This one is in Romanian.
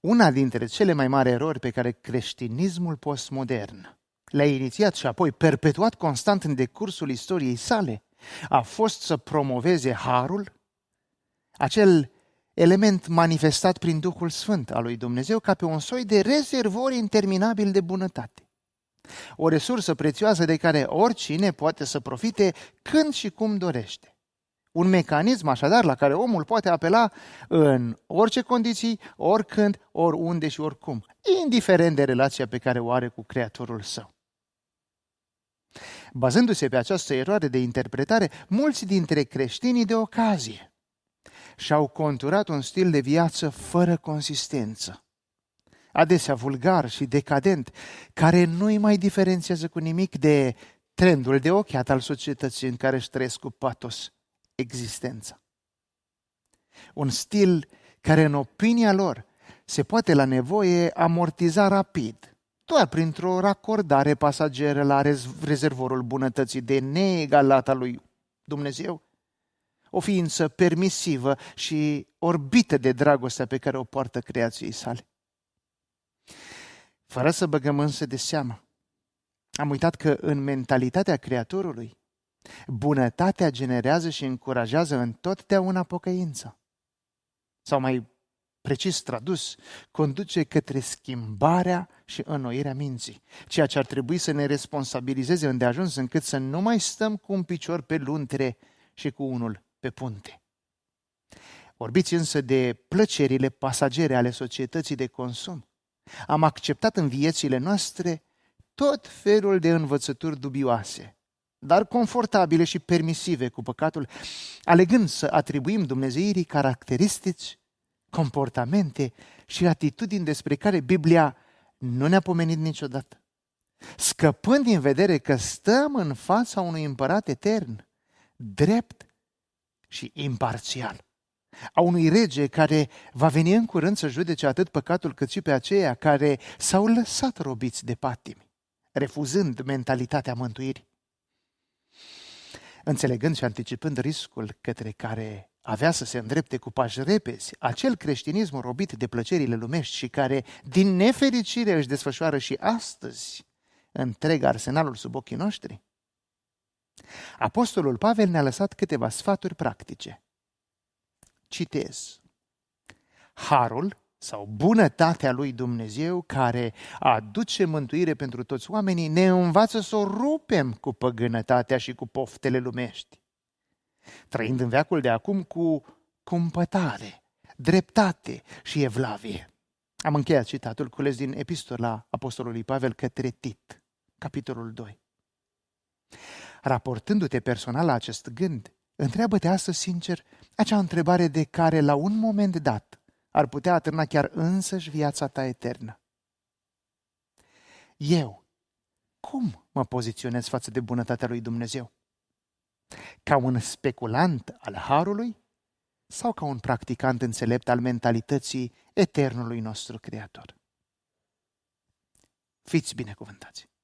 Una dintre cele mai mari erori pe care creștinismul postmodern le-a inițiat și apoi perpetuat constant în decursul istoriei sale a fost să promoveze harul, acel element manifestat prin Duhul Sfânt al lui Dumnezeu, ca pe un soi de rezervor interminabil de bunătate. O resursă prețioasă de care oricine poate să profite când și cum dorește. Un mecanism așadar la care omul poate apela în orice condiții, oricând, oriunde și oricum, indiferent de relația pe care o are cu Creatorul său. Bazându-se pe această eroare de interpretare, mulți dintre creștinii de ocazie și-au conturat un stil de viață fără consistență, adesea vulgar și decadent, care nu-i mai diferențiază cu nimic de trendul de ochiat al societății în care își trăiesc cu patos existența. Un stil care, în opinia lor, se poate la nevoie amortiza rapid, doar printr-o racordare pasageră la rezervorul bunătății de neegalat al lui Dumnezeu, o ființă permisivă și orbită de dragostea pe care o poartă creației sale. Fără să băgăm însă de seamă, am uitat că în mentalitatea Creatorului, bunătatea generează și încurajează întotdeauna pocăința. Sau mai precis tradus, conduce către schimbarea și înnoirea minții, ceea ce ar trebui să ne responsabilizeze îndeajuns încât să nu mai stăm cu un picior pe luntre și cu unul pe punte. Orbiți însă de plăcerile pasagere ale societății de consum, am acceptat în viețile noastre tot felul de învățături dubioase, dar confortabile și permisive cu păcatul, alegând să atribuim dumnezeirii caracteristici, comportamente și atitudini despre care Biblia nu ne-a pomenit niciodată, scăpând din vedere că stăm în fața unui împărat etern, drept și imparțial, a unui rege care va veni în curând să judece atât păcatul cât și pe aceia care s-au lăsat robiți de patimi, refuzând mentalitatea mântuirii. Înțelegând și anticipând riscul către care avea să se îndrepte cu pași repezi acel creștinism robit de plăcerile lumești și care, din nefericire, își desfășoară și astăzi întreg arsenalul sub ochii noștri, Apostolul Pavel ne-a lăsat câteva sfaturi practice. Citez: harul sau bunătatea lui Dumnezeu, care aduce mântuire pentru toți oamenii, ne învață să o rupem cu păgânătatea și cu poftele lumești, trăind în veacul de acum cu cumpătare, dreptate și evlavie. Am încheiat citatul cules din epistola Apostolului Pavel către Tit, capitolul 2. Raportându-te personal la acest gând, întreabă-te astăzi sincer acea întrebare de care la un moment dat ar putea atârna chiar însăși viața ta eternă. Eu, cum mă poziționez față de bunătatea lui Dumnezeu? Ca un speculant al harului sau ca un practicant înțelept al mentalității eternului nostru Creator? Fiți binecuvântați!